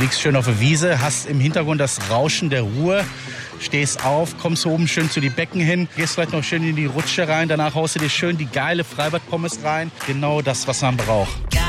liegst schön auf der Wiese, hast im Hintergrund das Rauschen der Ruhr, stehst auf, kommst oben schön zu die Becken hin, gehst vielleicht noch schön in die Rutsche rein, danach haust du dir schön die geile Freibad-Pommes rein. Genau das, was man braucht.